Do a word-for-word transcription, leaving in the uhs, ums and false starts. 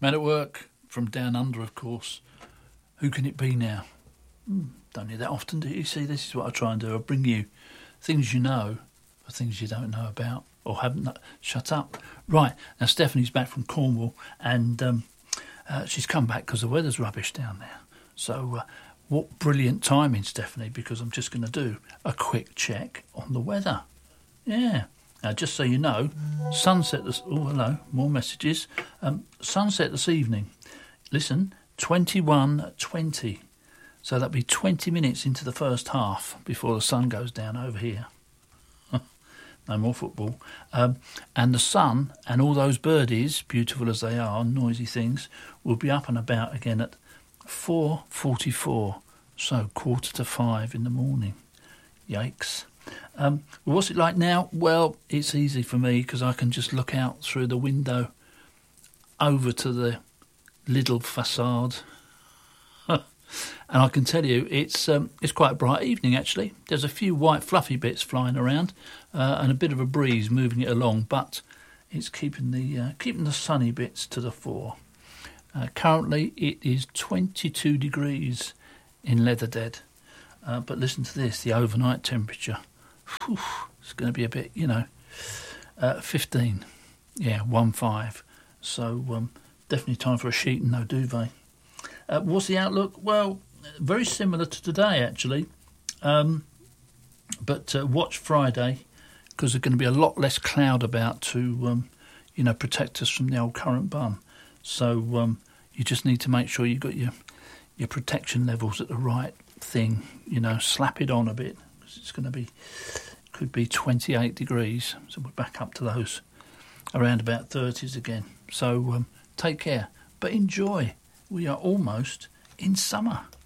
Man at work from down under, of course. Who can it be now? Hmm, don't hear that often, do you? See, this is what I try and do. I bring you things you know for things you don't know about or haven't. Know. Shut up. Right, now Stephanie's back from Cornwall and um, uh, she's come back because the weather's rubbish down there. So uh, what brilliant timing, Stephanie, because I'm just going to do a quick check on the weather. Yeah. Now, just so you know, sunset this... Oh, hello, more messages. Um, sunset this evening. Listen, twenty-one twenty. So that'll be twenty minutes into the first half before the sun goes down over here. No more football. Um, and the sun and all those birdies, beautiful as they are, noisy things, will be up and about again at four forty-four. So quarter to five in the morning. Yikes. Um, what's it like now? Well, it's easy for me because I can just look out through the window over to the Lidl facade. And I can tell you, it's um, it's quite a bright evening, actually. There's a few white fluffy bits flying around uh, and a bit of a breeze moving it along, but it's keeping the uh, keeping the sunny bits to the fore. Uh, currently, it is twenty-two degrees in Leatherdead. Uh, but listen to this, the overnight temperature. Whew, it's going to be a bit, you know, uh, fifteen. Yeah, one five. So um, definitely time for a sheet and no duvet. Uh, what's the outlook? Well, very similar to today, actually. Um, but uh, watch Friday, because there's going to be a lot less cloud about to, um, you know, protect us from the old current bum. So um, you just need to make sure you've got your your protection levels at the right thing. You know, slap it on a bit, because it's going to be, could be twenty-eight degrees. So we're back up to those around about thirties again. So um, take care, but enjoy. We are almost in summer.